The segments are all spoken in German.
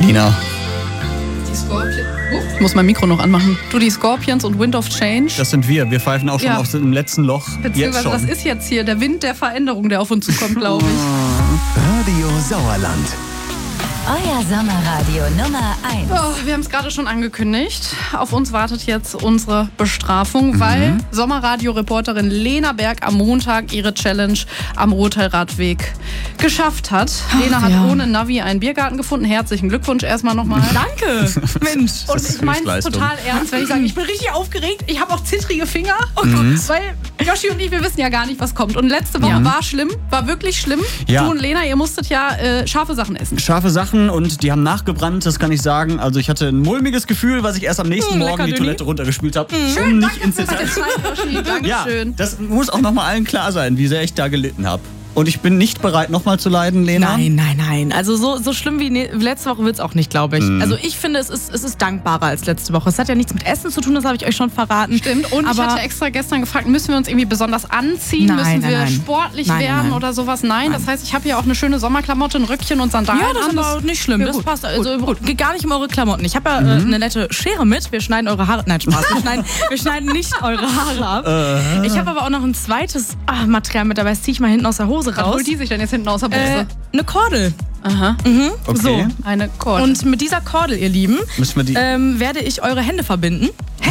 Lina. Die Scorpions. Ich muss mein Mikro noch anmachen. Du, die Scorpions und Wind of Change. Das sind wir. Wir pfeifen auch schon aus dem letzten Loch. Beziehungsweise das ist jetzt hier der Wind der Veränderung, der auf uns zukommt, glaube ich. Radio Sauerland. Euer Sommerradio Nummer 1. Oh, wir haben es gerade schon angekündigt. Auf uns wartet jetzt unsere Bestrafung, weil Sommerradio-Reporterin Lena Berg am Montag ihre Challenge am Rotteilradweg geschafft hat. Lena hat ohne Navi einen Biergarten gefunden. Herzlichen Glückwunsch erstmal nochmal. Danke, Mensch. Und ich meine es total ernst, wenn ich sage, ich bin richtig aufgeregt. Ich habe auch zittrige Finger, weil Joshi und ich, wir wissen ja gar nicht, was kommt. Und letzte Woche war schlimm, war wirklich schlimm. Ja. Du und Lena, ihr musstet ja scharfe Sachen essen. Scharfe Sachen und die haben nachgebrannt, das kann ich sagen. Also ich hatte ein mulmiges Gefühl, was ich erst am nächsten Morgen die Toilette runtergespült habe. Schön, nicht danke ins für Detail. die Zeit, Joshi. Dankeschön. Ja, das muss auch nochmal allen klar sein, wie sehr ich da gelitten habe. Und ich bin nicht bereit, nochmal zu leiden, Lena. Nein. Also so schlimm wie letzte Woche wird es auch nicht, glaube ich. Also ich finde, es ist dankbarer als letzte Woche. Es hat ja nichts mit Essen zu tun, das habe ich euch schon verraten. Stimmt. Und ich hatte extra gestern gefragt, müssen wir uns irgendwie besonders anziehen? Müssen wir sportlich werden oder sowas? Nein. Das heißt, ich habe hier auch eine schöne Sommerklamotte, ein Röckchen und Sandalen. Ja, das ist aber nicht schlimm. Das passt. Also gut. Geht gar nicht um eure Klamotten. Ich habe ja eine nette Schere mit. Wir schneiden eure Haare. Nein, Spaß. Wir schneiden nicht eure Haare ab. Ich habe aber auch noch ein zweites Material mit dabei. Das ziehe ich mal hinten aus der Hose raus. Was holt die sich denn jetzt hinten aus der Buchse? Eine Kordel. Aha. Okay. So. Eine Kordel. Und mit dieser Kordel, ihr Lieben, Müssen wir die werde ich eure Hände verbinden.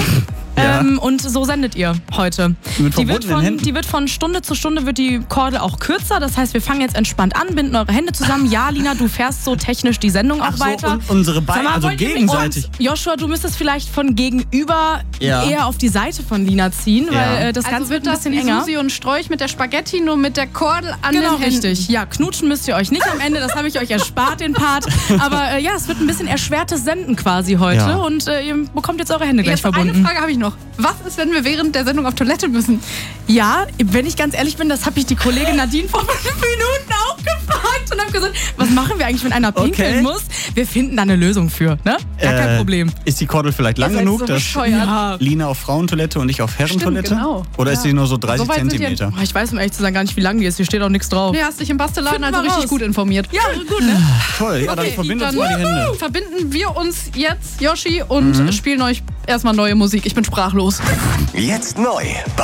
Ja. Und so sendet ihr heute. Mit verbundenen Händen? Die wird von Stunde zu Stunde wird die Kordel auch kürzer. Das heißt, wir fangen jetzt entspannt an, binden eure Hände zusammen. Ja, Lina, du fährst so technisch die Sendung auch weiter. Und unsere Beine, also gegenseitig. Und Joshua, du müsstest vielleicht von gegenüber eher auf die Seite von Lina ziehen, weil das Ganze wird ein bisschen enger. Susi und Strolch mit der Spaghetti, nur mit der Kordel an Genau, den Händen. richtig. Ja, knutschen müsst ihr euch nicht am Ende, das habe ich euch erspart, den Part. Aber es wird ein bisschen erschwertes Senden quasi heute und ihr bekommt jetzt eure Hände gleich verbunden. Eine Frage habe ich noch. Was ist, wenn wir während der Sendung auf Toilette müssen? Ja, wenn ich ganz ehrlich bin, das habe ich die Kollegin Nadine vor 5 Minuten auch gefragt und habe gesagt, was machen wir eigentlich, wenn einer pinkeln muss? Wir finden da eine Lösung für, ne? Gar kein Problem. Ist die Kordel vielleicht lang genug, so dass bescheuert. Lina auf Frauentoilette und ich auf Herrentoilette? Stimmt, genau. Oder ist sie nur so 30 So weit sind Zentimeter? Ich weiß, um ehrlich zu sein, gar nicht, wie lang die ist. Hier steht auch nichts drauf. Du hast dich im Bastelladen Finden also wir richtig raus. gut informiert. Ja, gut, ne? Toll, ja, dann verbindet uns mal die Hände. Verbinden wir uns jetzt, Joshi, und spielen euch erstmal neue Musik. Ich bin sprachlos. Jetzt neu.